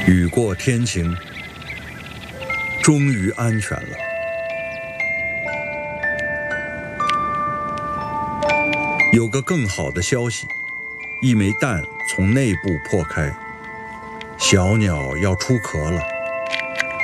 雨过天晴，终于安全了。有个更好的消息，一枚蛋从内部破开，小鸟要出壳了。